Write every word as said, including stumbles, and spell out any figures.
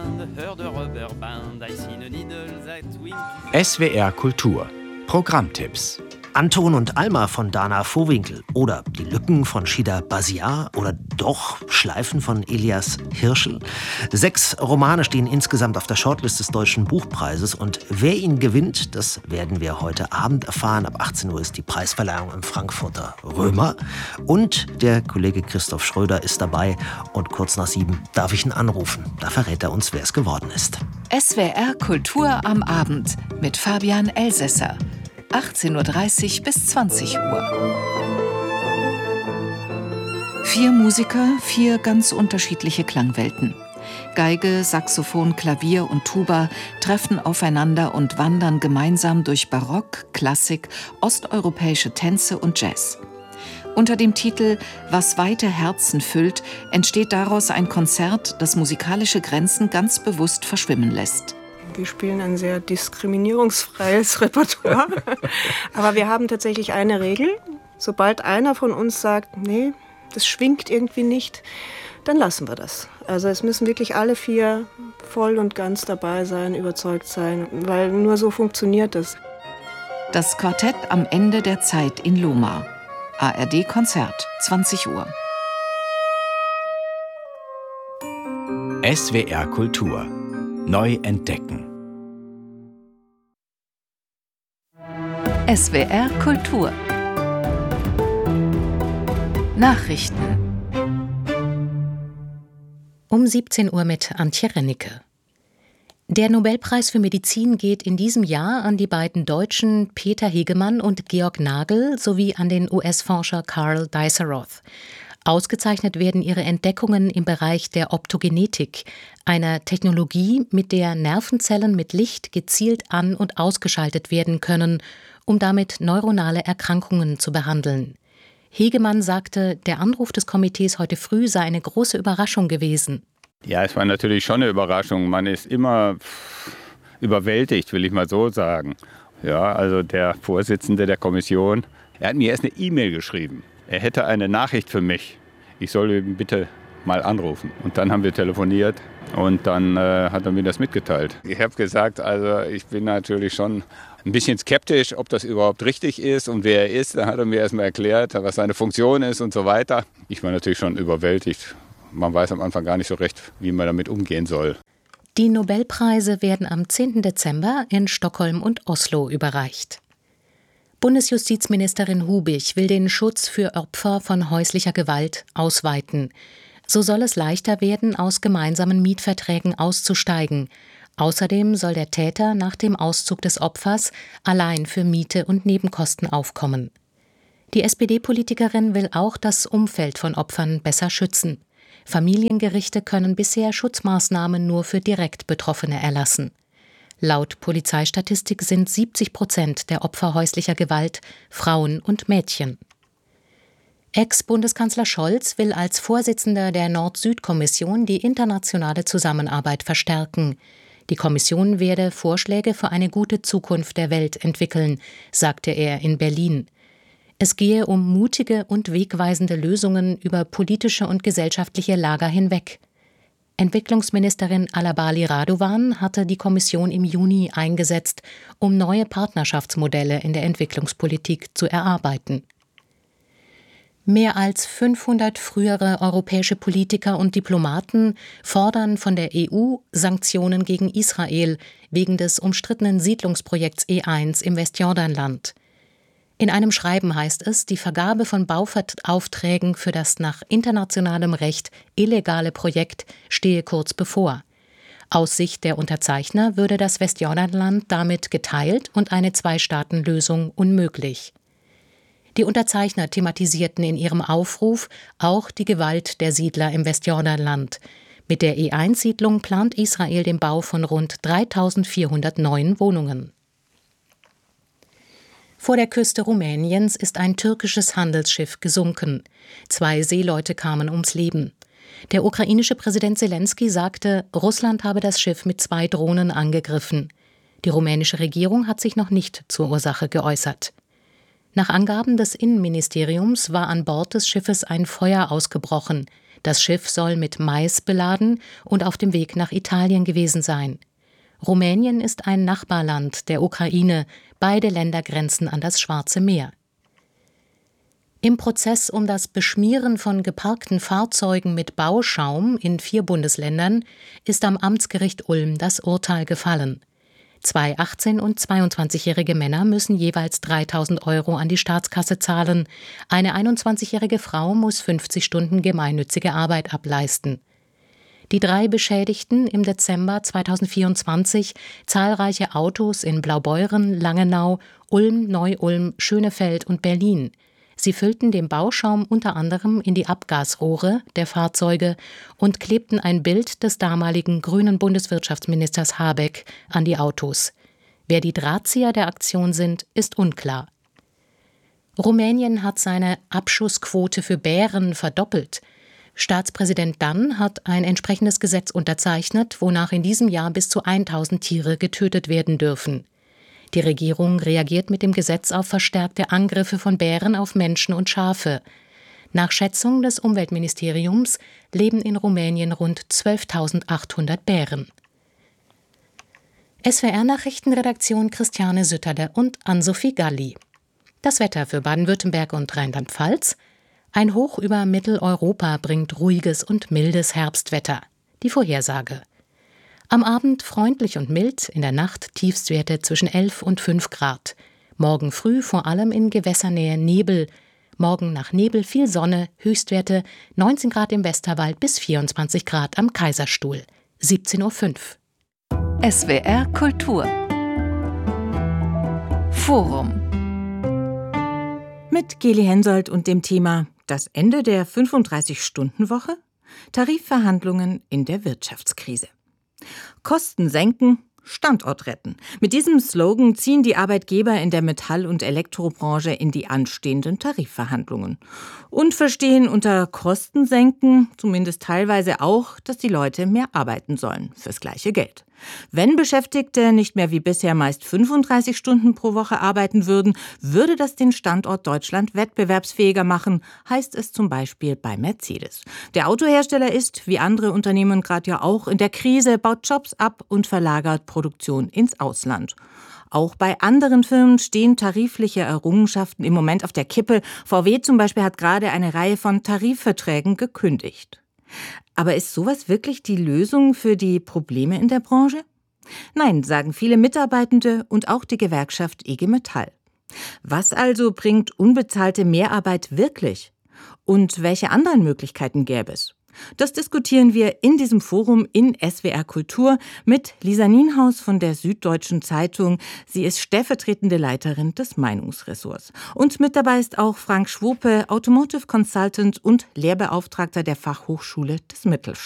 S W R Kultur. Programmtipps. Anton und Alma von Dana Vohwinkel oder Die Lücken von Shida Baziar oder doch Schleifen von Elias Hirschl. Sechs Romane stehen insgesamt auf der Shortlist des Deutschen Buchpreises und wer ihn gewinnt, das werden wir heute Abend erfahren. Ab achtzehn Uhr ist die Preisverleihung im Frankfurter Römer und der Kollege Christoph Schröder ist dabei und kurz nach sieben darf ich ihn anrufen. Da verrät er uns, wer es geworden ist. S W R Kultur am Abend mit Fabian Elsässer. achtzehn Uhr dreißig bis zwanzig Uhr. Vier Musiker, vier ganz unterschiedliche Klangwelten. Geige, Saxophon, Klavier und Tuba treffen aufeinander und wandern gemeinsam durch Barock, Klassik, osteuropäische Tänze und Jazz. Unter dem Titel »Was weite Herzen füllt« entsteht daraus ein Konzert, das musikalische Grenzen ganz bewusst verschwimmen lässt. Wir spielen ein sehr diskriminierungsfreies Repertoire. Aber wir haben tatsächlich eine Regel. Sobald einer von uns sagt, nee, das schwingt irgendwie nicht, dann lassen wir das. Also es müssen wirklich alle vier voll und ganz dabei sein, überzeugt sein, weil nur so funktioniert es. Das Quartett am Ende der Zeit in Loma. A R D-Konzert, zwanzig Uhr. S W R Kultur. Neu entdecken. S W R Kultur. Nachrichten. Um siebzehn Uhr mit Antje Rennecke. Der Nobelpreis für Medizin geht in diesem Jahr an die beiden Deutschen Peter Hegemann und Georg Nagel sowie an den U S-Forscher Carl Diceroth. Ausgezeichnet werden ihre Entdeckungen im Bereich der Optogenetik, einer Technologie, mit der Nervenzellen mit Licht gezielt an- und ausgeschaltet werden können, um damit neuronale Erkrankungen zu behandeln. Hegemann sagte, der Anruf des Komitees heute früh sei eine große Überraschung gewesen. Ja, es war natürlich schon eine Überraschung. Man ist immer überwältigt, will ich mal so sagen. Ja, also der Vorsitzende der Kommission, er hat mir erst eine E-Mail geschrieben. Er hätte eine Nachricht für mich. Ich soll ihn bitte mal anrufen. Und dann haben wir telefoniert und dann äh, hat er mir das mitgeteilt. Ich habe gesagt, also ich bin natürlich schon ein bisschen skeptisch, ob das überhaupt richtig ist und wer er ist. Dann hat er mir erstmal erklärt, was seine Funktion ist und so weiter. Ich war natürlich schon überwältigt. Man weiß am Anfang gar nicht so recht, wie man damit umgehen soll. Die Nobelpreise werden am zehnten Dezember in Stockholm und Oslo überreicht. Bundesjustizministerin Hubich will den Schutz für Opfer von häuslicher Gewalt ausweiten. So soll es leichter werden, aus gemeinsamen Mietverträgen auszusteigen. Außerdem soll der Täter nach dem Auszug des Opfers allein für Miete und Nebenkosten aufkommen. Die S P D-Politikerin will auch das Umfeld von Opfern besser schützen. Familiengerichte können bisher Schutzmaßnahmen nur für direkt Betroffene erlassen. Laut Polizeistatistik sind siebzig Prozent der Opfer häuslicher Gewalt Frauen und Mädchen. Ex-Bundeskanzler Scholz will als Vorsitzender der Nord-Süd-Kommission die internationale Zusammenarbeit verstärken. Die Kommission werde Vorschläge für eine gute Zukunft der Welt entwickeln, sagte er in Berlin. Es gehe um mutige und wegweisende Lösungen über politische und gesellschaftliche Lager hinweg. Entwicklungsministerin Alabali Radovan hatte die Kommission im Juni eingesetzt, um neue Partnerschaftsmodelle in der Entwicklungspolitik zu erarbeiten. Mehr als fünfhundert frühere europäische Politiker und Diplomaten fordern von der E U Sanktionen gegen Israel wegen des umstrittenen Siedlungsprojekts E eins im Westjordanland. In einem Schreiben heißt es, die Vergabe von Bauaufträgen für das nach internationalem Recht illegale Projekt stehe kurz bevor. Aus Sicht der Unterzeichner würde das Westjordanland damit geteilt und eine Zwei-Staaten-Lösung unmöglich. Die Unterzeichner thematisierten in ihrem Aufruf auch die Gewalt der Siedler im Westjordanland. Mit der E eins Siedlung plant Israel den Bau von rund dreitausendvierhundert neuen Wohnungen. Vor der Küste Rumäniens ist ein türkisches Handelsschiff gesunken. Zwei Seeleute kamen ums Leben. Der ukrainische Präsident Selenskyj sagte, Russland habe das Schiff mit zwei Drohnen angegriffen. Die rumänische Regierung hat sich noch nicht zur Ursache geäußert. Nach Angaben des Innenministeriums war an Bord des Schiffes ein Feuer ausgebrochen. Das Schiff soll mit Mais beladen und auf dem Weg nach Italien gewesen sein. Rumänien ist ein Nachbarland der Ukraine. Beide Länder grenzen an das Schwarze Meer. Im Prozess um das Beschmieren von geparkten Fahrzeugen mit Bauschaum in vier Bundesländern ist am Amtsgericht Ulm das Urteil gefallen. Zwei achtzehn- und zweiundzwanzigjährige Männer müssen jeweils dreitausend Euro an die Staatskasse zahlen. Eine einundzwanzigjährige Frau muss fünfzig Stunden gemeinnützige Arbeit ableisten. Die drei beschädigten im Dezember zweitausendvierundzwanzig zahlreiche Autos in Blaubeuren, Langenau, Ulm, Neu-Ulm, Schönefeld und Berlin. Sie füllten den Bauschaum unter anderem in die Abgasrohre der Fahrzeuge und klebten ein Bild des damaligen grünen Bundeswirtschaftsministers Habeck an die Autos. Wer die Drahtzieher der Aktion sind, ist unklar. Rumänien hat seine Abschussquote für Bären verdoppelt. Staatspräsident Dann hat ein entsprechendes Gesetz unterzeichnet, wonach in diesem Jahr bis zu tausend Tiere getötet werden dürfen. Die Regierung reagiert mit dem Gesetz auf verstärkte Angriffe von Bären auf Menschen und Schafe. Nach Schätzung des Umweltministeriums leben in Rumänien rund zwölftausendachthundert Bären. S W R-Nachrichtenredaktion Christiane Sütterle und Ann-Sophie Galli. Das Wetter für Baden-Württemberg und Rheinland-Pfalz. Ein Hoch über Mitteleuropa bringt ruhiges und mildes Herbstwetter. Die Vorhersage. Am Abend freundlich und mild, in der Nacht Tiefstwerte zwischen elf und fünf Grad. Morgen früh vor allem in Gewässernähe Nebel. Morgen nach Nebel viel Sonne, Höchstwerte neunzehn Grad im Westerwald bis vierundzwanzig Grad am Kaiserstuhl. siebzehn Uhr fünf. S W R Kultur Forum mit Geli Hensoldt und dem Thema Das Ende der fünfunddreißig-Stunden-Woche? Tarifverhandlungen in der Wirtschaftskrise. Kosten senken, Standort retten. Mit diesem Slogan ziehen die Arbeitgeber in der Metall- und Elektrobranche in die anstehenden Tarifverhandlungen. Und verstehen unter Kosten senken zumindest teilweise auch, dass die Leute mehr arbeiten sollen fürs gleiche Geld. Wenn Beschäftigte nicht mehr wie bisher meist fünfunddreißig Stunden pro Woche arbeiten würden, würde das den Standort Deutschland wettbewerbsfähiger machen, heißt es zum Beispiel bei Mercedes. Der Autohersteller ist, wie andere Unternehmen gerade ja auch, in der Krise, baut Jobs ab und verlagert Produktion ins Ausland. Auch bei anderen Firmen stehen tarifliche Errungenschaften im Moment auf der Kippe. V W zum Beispiel hat gerade eine Reihe von Tarifverträgen gekündigt. Aber ist sowas wirklich die Lösung für die Probleme in der Branche? Nein, sagen viele Mitarbeitende und auch die Gewerkschaft I G Metall. Was also bringt unbezahlte Mehrarbeit wirklich? Und welche anderen Möglichkeiten gäbe es? Das diskutieren wir in diesem Forum in S W R Kultur mit Lisa Nienhaus von der Süddeutschen Zeitung. Sie ist stellvertretende Leiterin des Meinungsressorts. Und mit dabei ist auch Frank Schwope, Automotive Consultant und Lehrbeauftragter der Fachhochschule des Mittelstands.